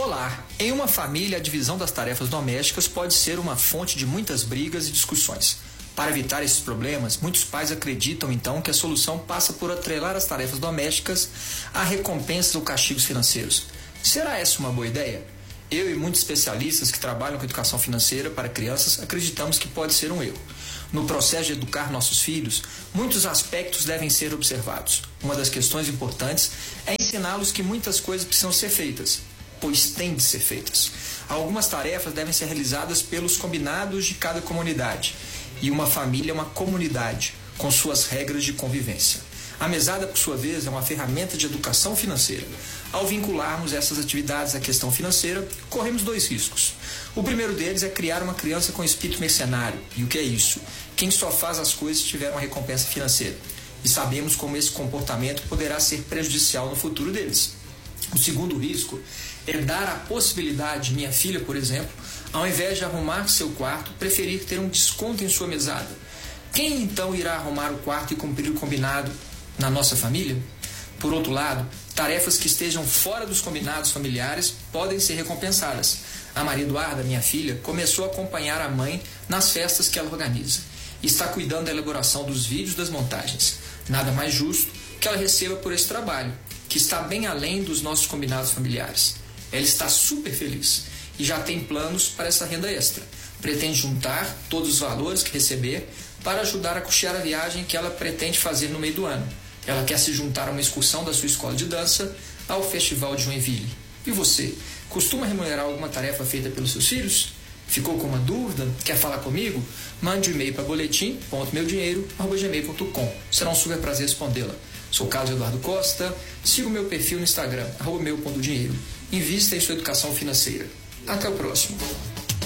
Olá! Em uma família, a divisão das tarefas domésticas pode ser uma fonte de muitas brigas e discussões. Para evitar esses problemas, muitos pais acreditam então que a solução passa por atrelar as tarefas domésticas a recompensas ou castigos financeiros. Será essa uma boa ideia? Eu e muitos especialistas que trabalham com educação financeira para crianças acreditamos que pode ser um erro. No processo de educar nossos filhos, muitos aspectos devem ser observados. Uma das questões importantes é ensiná-los que muitas coisas precisam ser feitas, pois têm de ser feitas. Algumas tarefas devem ser realizadas pelos combinados de cada comunidade. E uma família é uma comunidade, com suas regras de convivência. A mesada, por sua vez, é uma ferramenta de educação financeira. Ao vincularmos essas atividades à questão financeira, corremos dois riscos. O primeiro deles é criar uma criança com espírito mercenário. E o que é isso? Quem só faz as coisas se tiver uma recompensa financeira. E sabemos como esse comportamento poderá ser prejudicial no futuro deles. O segundo risco é dar a possibilidade, minha filha, por exemplo, ao invés de arrumar seu quarto, preferir ter um desconto em sua mesada. Quem então irá arrumar o quarto e cumprir o combinado na nossa família? Por outro lado, tarefas que estejam fora dos combinados familiares podem ser recompensadas. A Maria Eduarda, minha filha, começou a acompanhar a mãe nas festas que ela organiza. E está cuidando da elaboração dos vídeos das montagens. Nada mais justo que ela receba por esse trabalho, que está bem além dos nossos combinados familiares. Ela está super feliz e já tem planos para essa renda extra. Pretende juntar todos os valores que receber para ajudar a custear a viagem que ela pretende fazer no meio do ano. Ela quer se juntar a uma excursão da sua escola de dança ao Festival de Joinville. E você, costuma remunerar alguma tarefa feita pelos seus filhos? Ficou com uma dúvida? Quer falar comigo? Mande um e-mail para boletim.meudinheiro@gmail.com. Será um super prazer respondê-la. Sou Carlos Eduardo Costa, siga o meu perfil no Instagram, @meu.dinheiro. Invista em sua educação financeira. Até o próximo.